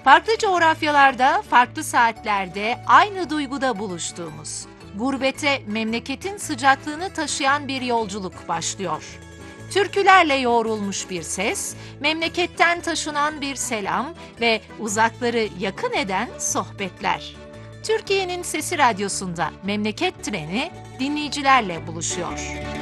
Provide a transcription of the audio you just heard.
Farklı coğrafyalarda, farklı saatlerde aynı duyguda buluştuğumuz, gurbete memleketin sıcaklığını taşıyan bir yolculuk başlıyor. Türkülerle yoğrulmuş bir ses, memleketten taşınan bir selam ve uzakları yakın eden sohbetler. Türkiye'nin Sesi Radyosu'nda Memleket Treni dinleyicilerle buluşuyor.